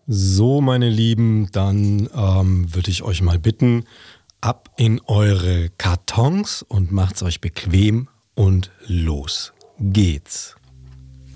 So, meine Lieben, dann würde ich euch mal bitten, ab in eure Kartons und macht's euch bequem und los geht's.